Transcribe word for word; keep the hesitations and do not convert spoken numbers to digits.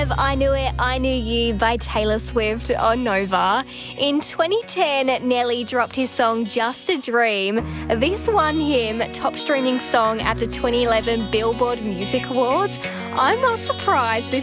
of I Knew It, I Knew You by Taylor Swift on Nova. In twenty ten, Nelly dropped his song Just a Dream. This won him top streaming song at the twenty eleven Billboard Music Awards. I'm not surprised this